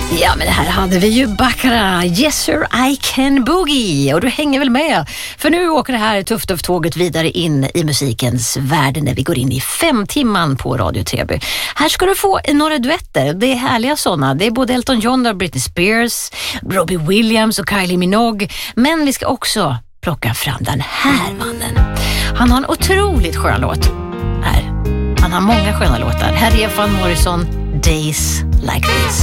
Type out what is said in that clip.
Ja, men här hade vi ju Baccarat, Yes Sir I Can Boogie, och du hänger väl med? För nu åker det här tåget vidare in i musikens värld när vi går in i 5 timman på Radio Treby. Här ska du få några duetter, det är härliga sådana. Det är både Elton John och Britney Spears, Robbie Williams och Kylie Minogue. Men vi ska också plocka fram den här mannen. Han har en otroligt skön låt här. Han har många sköna låtar. Här är Van Morrison, Days Like This.